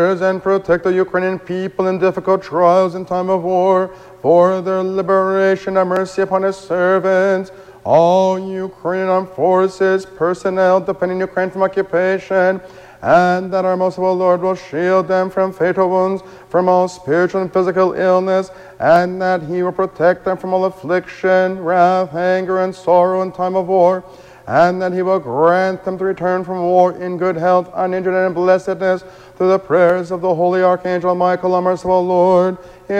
and protect the Ukrainian people in difficult trials in time of war. For their liberation, have mercy upon his servants. All Ukrainian armed forces, personnel defending Ukraine from occupation, and that our merciful Lord will shield them from fatal wounds, from all spiritual and physical illness, and that he will protect them from all affliction, wrath, anger, and sorrow in time of war, and that he will grant them to return from war in good health, uninjured, and in blessedness, through the prayers of the holy Archangel Michael, our merciful Lord.